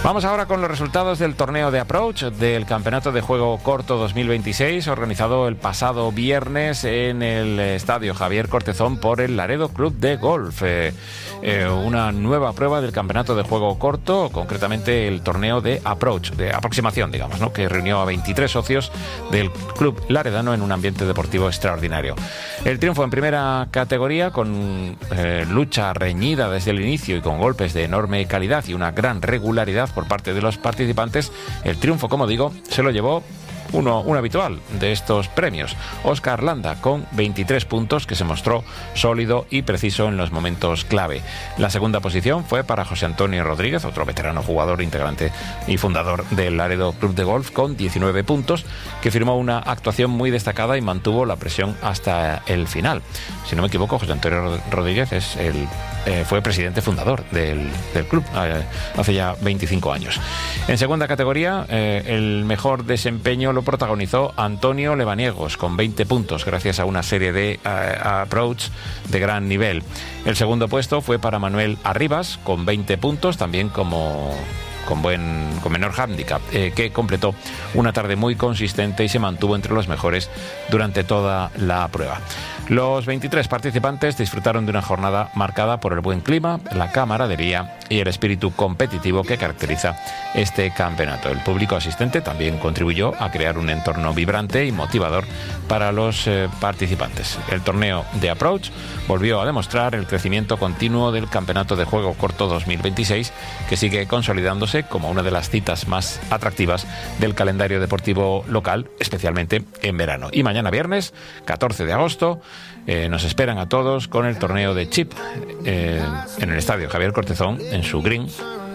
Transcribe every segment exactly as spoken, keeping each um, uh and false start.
Vamos ahora con los resultados del torneo de Approach del Campeonato de Juego Corto dos mil veintiséis, organizado el pasado viernes en el Estadio Javier Cortezón por el Laredo Club de Golf. Eh, eh, una nueva prueba del Campeonato de Juego Corto, concretamente el torneo de Approach, de aproximación, digamos, ¿no?, que reunió a veintitrés socios del Club Laredano en un ambiente deportivo extraordinario. El triunfo en primera categoría, con eh, lucha reñida desde el inicio y con golpes de enorme calidad y una gran regularidad por parte de los participantes, el triunfo, como digo, se lo llevó uno, un habitual de estos premios, Óscar Landa, con veintitrés puntos, que se mostró sólido y preciso en los momentos clave. La segunda posición fue para José Antonio Rodríguez, otro veterano jugador, integrante y fundador del Laredo Club de Golf, con diecinueve puntos, que firmó una actuación muy destacada y mantuvo la presión hasta el final. Si no me equivoco, José Antonio Rodríguez es el Eh, fue presidente fundador del, del club eh, hace ya veinticinco años. En segunda categoría, eh, el mejor desempeño lo protagonizó Antonio Lebaniegos, con veinte puntos, gracias a una serie de eh, approach de gran nivel. El segundo puesto fue para Manuel Arribas, con veinte puntos, también como... con buen con menor hándicap, eh, que completó una tarde muy consistente y se mantuvo entre los mejores durante toda la prueba. Los veintitrés participantes disfrutaron de una jornada marcada por el buen clima, la camaradería y el espíritu competitivo que caracteriza este campeonato. El público asistente también contribuyó a crear un entorno vibrante y motivador para los eh, participantes. El torneo de Approach volvió a demostrar el crecimiento continuo del Campeonato de Juego Corto dos mil veintiséis, que sigue consolidándose como una de las citas más atractivas del calendario deportivo local, especialmente en verano. Y mañana viernes, catorce de agosto, eh, nos esperan a todos con el torneo de Chip eh, en el Estadio Javier Cortezón, en su green,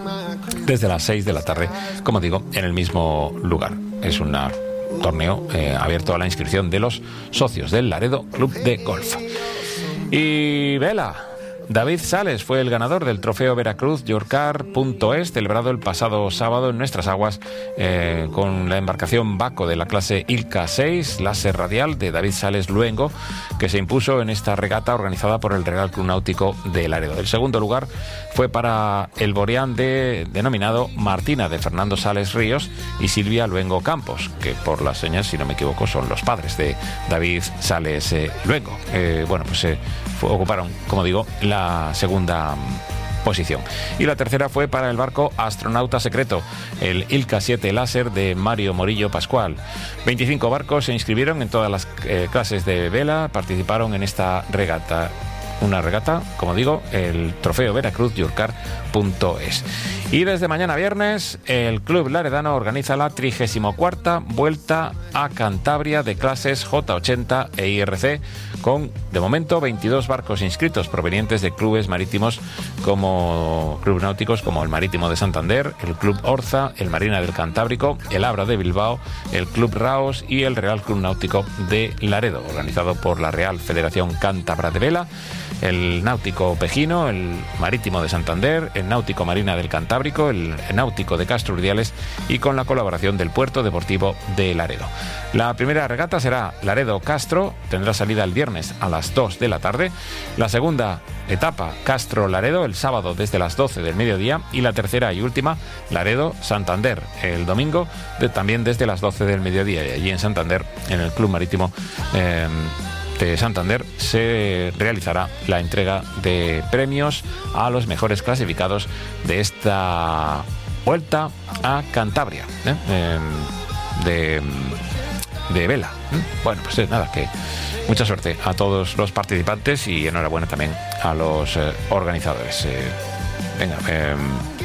desde las seis de la tarde, como digo, en el mismo lugar. Es un torneo eh, abierto a la inscripción de los socios del Laredo Club de Golf. Y vela, David Sales fue el ganador del trofeo Veracruz Yorcar punto es, celebrado el pasado sábado en nuestras aguas eh, con la embarcación Baco de la clase Ilka seis, láser radial de David Sales Luengo, que se impuso en esta regata organizada por el Real Club Náutico de Laredo. El segundo lugar fue para el boreán de, denominado Martina, de Fernando Sales Ríos y Silvia Luengo Campos, que por las señas, si no me equivoco, son los padres de David Sales eh, Luengo. Eh, bueno, pues eh, fue, ocuparon, como digo, la segunda posición. Y la tercera fue para el barco Astronauta Secreto, el Ilka siete láser de Mario Morillo Pascual. veinticinco barcos se inscribieron en todas las eh, clases de vela, participaron en esta regata. Una regata, como digo, el trofeo Veracruz Yorcar punto es. Y desde mañana viernes, el Club Laredano organiza la trigésima cuarta Vuelta a Cantabria de clases J ochenta e I R C, con, de momento, veintidós barcos inscritos provenientes de clubes marítimos como clubes náuticos como el Marítimo de Santander, el Club Orza, el Marina del Cantábrico, el Abra de Bilbao, el Club Raos y el Real Club Náutico de Laredo, organizado por la Real Federación Cántabra de Vela, el Náutico Pejino, el Marítimo de Santander, el Náutico Marina del Cantábrico, el Náutico de Castro Urdiales y con la colaboración del Puerto Deportivo de Laredo. La primera regata será Laredo-Castro, tendrá salida el viernes a las dos de la tarde. La segunda etapa, Castro-Laredo, el sábado desde las doce del mediodía. Y la tercera y última, Laredo-Santander, el domingo de, también desde las doce del mediodía. Y allí en Santander, en el Club Marítimo eh, de Santander, se realizará la entrega de premios a los mejores clasificados de esta Vuelta a Cantabria ¿eh? Eh, de, de vela. ¿eh? Bueno, pues eh, nada, que mucha suerte a todos los participantes y enhorabuena también a los eh, organizadores. Eh, venga, eh,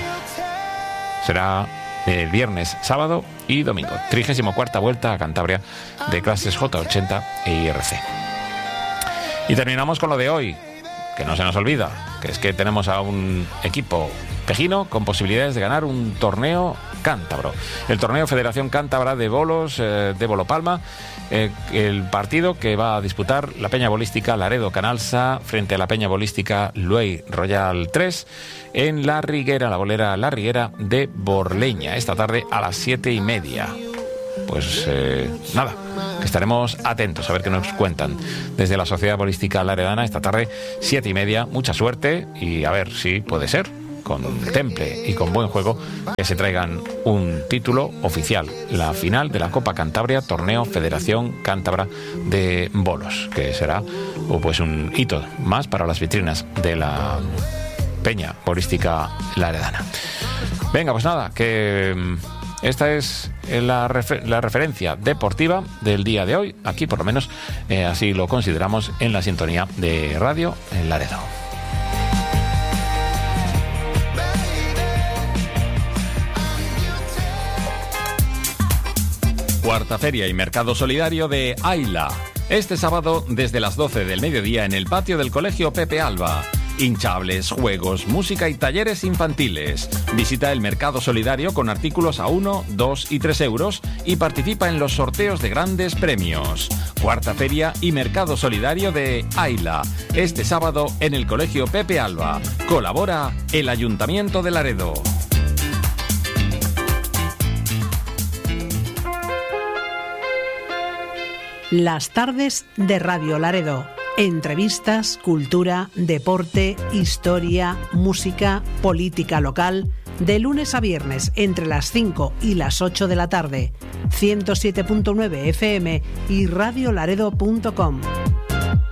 será el viernes, sábado y domingo. trigésima cuarta Vuelta a Cantabria de clases J ochenta e I R C. Y terminamos con lo de hoy, que no se nos olvida, que es que tenemos a un equipo pejino con posibilidades de ganar un torneo cántabro. El torneo Federación Cántabra de Bolos eh, de Bolopalma, eh, el partido que va a disputar la Peña Bolística Laredo Canalsa frente a la Peña Bolística Luey Royal tres en La Riguera, la bolera La Riguera de Borleña, esta tarde a las siete y media. Pues eh, nada, que estaremos atentos a ver qué nos cuentan desde la Sociedad Bolística Laredana esta tarde, siete y media. Mucha suerte y a ver si puede ser contemple y con buen juego que se traigan un título oficial, la final de la Copa Cantabria, torneo Federación Cántabra de Bolos, que será pues un hito más para las vitrinas de la peña bolística laredana. Venga, pues nada, que esta es la, refer- la referencia deportiva del día de hoy. Aquí por lo menos eh, así lo consideramos en la sintonía de Radio en Laredo. Cuarta Feria y Mercado Solidario de Aila. Este sábado desde las doce del mediodía en el patio del Colegio Pepe Alba. Hinchables, juegos, música y talleres infantiles. Visita el Mercado Solidario con artículos a uno, dos y tres euros y participa en los sorteos de grandes premios. Cuarta Feria y Mercado Solidario de Aila. Este sábado en el Colegio Pepe Alba. Colabora el Ayuntamiento de Laredo. Las tardes de Radio Laredo. Entrevistas, cultura, deporte, historia, música, política local. De lunes a viernes entre las cinco y las ocho de la tarde. ciento siete punto nueve F M y radiolaredo punto com.